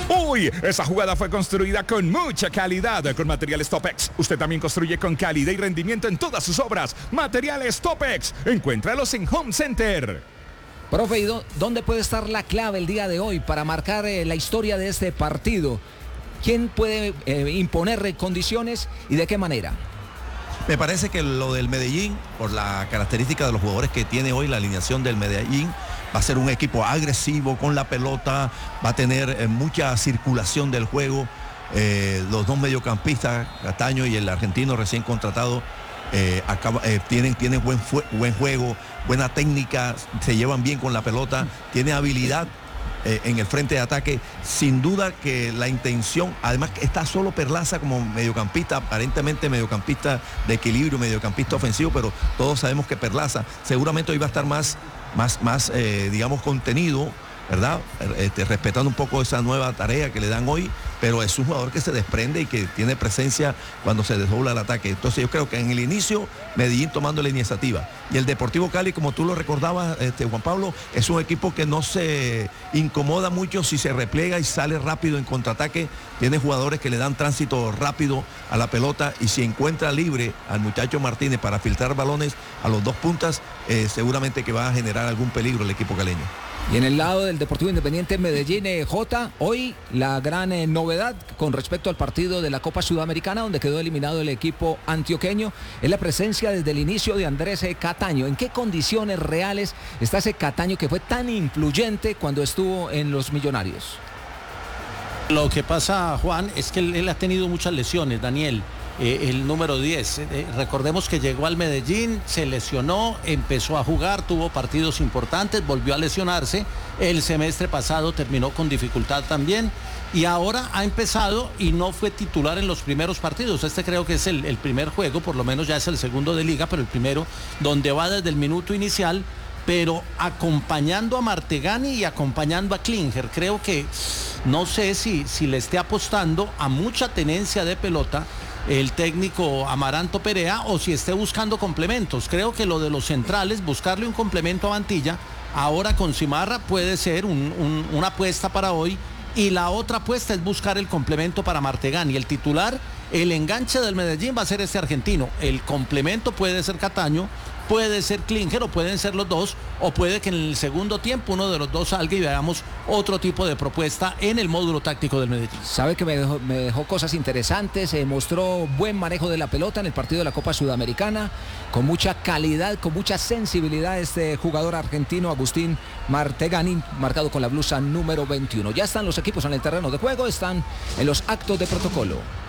Uy, esa jugada fue construida con mucha calidad, con materiales Topex. Usted también construye con calidad y rendimiento en todas sus obras. Materiales Topex. Encuéntralos en Home Center. Profe, ¿y dónde puede estar la clave el día de hoy para marcar la historia de este partido? ¿Quién puede imponer condiciones y de qué manera? Me parece que lo del Medellín, por la característica de los jugadores que tiene hoy la alineación del Medellín, va a ser un equipo agresivo con la pelota, va a tener mucha circulación del juego. Los dos mediocampistas, Cataño y el argentino recién contratado, tienen buen juego, buena técnica, se llevan bien con la pelota, tiene habilidad en el frente de ataque. Sin duda que la intención, además que está solo Perlaza como mediocampista, aparentemente mediocampista de equilibrio, mediocampista ofensivo, pero todos sabemos que Perlaza seguramente hoy va a estar más digamos, contenido, ¿verdad? Respetando un poco esa nueva tarea que le dan hoy, pero es un jugador que se desprende y que tiene presencia cuando se desdobla el ataque. Entonces yo creo que en el inicio Medellín tomando la iniciativa, y el Deportivo Cali, como tú lo recordabas, Juan Pablo, es un equipo que no se incomoda mucho si se repliega y sale rápido en contraataque. Tiene jugadores que le dan tránsito rápido a la pelota, y si encuentra libre al muchacho Martínez para filtrar balones a los dos puntas, seguramente que va a generar algún peligro el equipo caleño. Y en el lado del Deportivo Independiente Medellín, J, hoy la gran novedad con respecto al partido de la Copa Sudamericana, donde quedó eliminado el equipo antioqueño, es la presencia desde el inicio de Andrés Cataño. ¿En qué condiciones reales está ese Cataño que fue tan influyente cuando estuvo en los Millonarios? Lo que pasa, Juan, es que él ha tenido muchas lesiones, Daniel. El número 10, recordemos que llegó al Medellín, se lesionó, empezó a jugar, tuvo partidos importantes, volvió a lesionarse, el semestre pasado terminó con dificultad también, y ahora ha empezado y no fue titular en los primeros partidos. Este creo que es el primer juego, por lo menos ya es el segundo de liga, pero el primero donde va desde el minuto inicial, pero acompañando a Martegani y acompañando a Klinger. Creo que no sé si le esté apostando a mucha tenencia de pelota el técnico Amaranto Perea, o si esté buscando complementos. Creo que lo de los centrales, buscarle un complemento a Mantilla, ahora con Cimarra, puede ser una apuesta para hoy, y la otra apuesta es buscar el complemento para Martegani. El titular, el enganche del Medellín va a ser este argentino, el complemento puede ser Cataño, puede ser Klinger, o pueden ser los dos, o puede que en el segundo tiempo uno de los dos salga y veamos otro tipo de propuesta en el módulo táctico del Medellín. Sabe que me dejó cosas interesantes, mostró buen manejo de la pelota en el partido de la Copa Sudamericana, con mucha calidad, con mucha sensibilidad este jugador argentino Agustín Martegani, marcado con la blusa número 21. Ya están los equipos en el terreno de juego, están en los actos de protocolo.